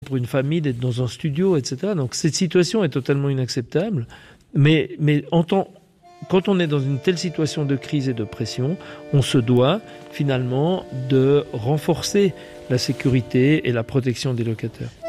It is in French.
pour une famille d'être dans un studio, etc. Donc cette situation est totalement inacceptable. Mais quand on est dans une telle situation de crise et de pression, on se doit finalement de renforcer la sécurité et la protection des locataires.